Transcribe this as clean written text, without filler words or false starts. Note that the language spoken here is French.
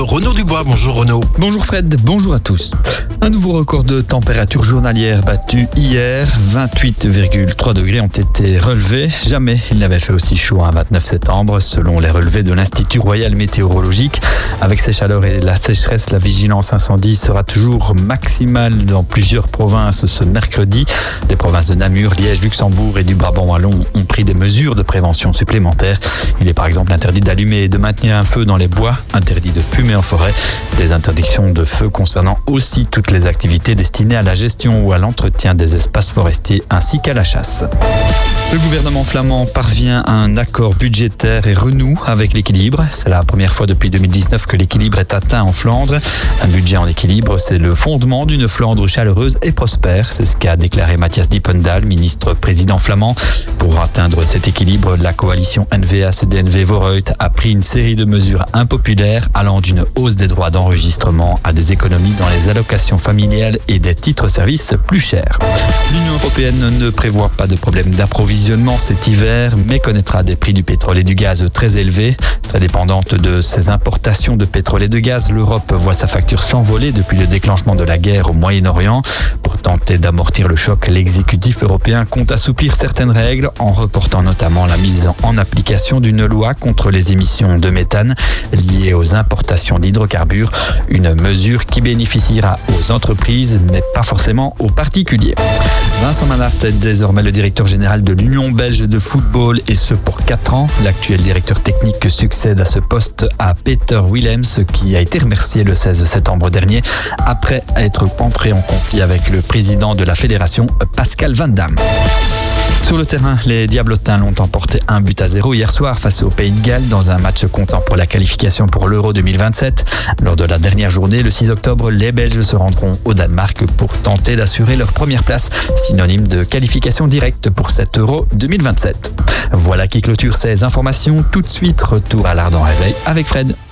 Renaud Dubois. Bonjour Renaud. Bonjour Fred, bonjour à tous. Un nouveau record de température journalière battu hier. 28,3 degrés ont été relevés. Jamais il n'avait fait aussi chaud un 29 septembre, selon les relevés de l'Institut Royal Météorologique. Avec ces chaleurs et la sécheresse, la vigilance incendie sera toujours maximale dans plusieurs provinces ce mercredi. Les provinces de Namur, Liège, Luxembourg et du Brabant wallon ont pris des mesures de prévention supplémentaires. Il est par exemple interdit d'allumer et de maintenir un feu dans les bois, interdit de fumer en forêt. Des interdictions de feu concernant aussi toutes les activités destinées à la gestion ou à l'entretien des espaces forestiers ainsi qu'à la chasse. Le gouvernement flamand parvient à un accord budgétaire et renoue avec l'équilibre. C'est la première fois depuis 2019 que l'équilibre est atteint en Flandre. Un budget en équilibre, c'est le fondement d'une Flandre chaleureuse et prospère. C'est ce qu'a déclaré Matthias Dippendal, ministre-président flamand. Pour atteindre cet équilibre, la coalition N-VA-CD-N-V-Vooruit a pris une série de mesures impopulaires allant d'une hausse des droits d'enregistrement à des économies dans les allocations familiales et des titres-services plus chers. L'Union européenne ne prévoit pas de problème d'approvisionnement cet hiver, mais connaîtra des prix du pétrole et du gaz très élevés. Très dépendante de ses importations de pétrole et de gaz, l'Europe voit sa facture s'envoler depuis le déclenchement de la guerre au Moyen-Orient. Pour tenter d'amortir le choc, l'exécutif européen compte assouplir certaines règles en reportant notamment la mise en application d'une loi contre les émissions de méthane liées aux importations d'hydrocarbures. Une mesure qui bénéficiera aux entreprises, mais pas forcément aux particuliers. Vincent Manhart est désormais le directeur général de l'Union belge de football et ce pour 4 ans. L'actuel directeur technique succède à ce poste à Peter Willems qui a été remercié le 16 septembre dernier après être entré en conflit avec le président de la fédération, Pascal Van Damme. Sur le terrain, les Diablotins l'ont emporté 1-0 hier soir face au Pays de Galles dans un match comptant pour la qualification pour l'Euro 2027. Lors de la dernière journée, le 6 octobre, les Belges se rendront au Danemark pour tenter d'assurer leur première place, synonyme de qualification directe pour cet Euro 2027. Voilà qui clôture ces informations. Tout de suite, retour à l'Ardent Réveil avec Fred.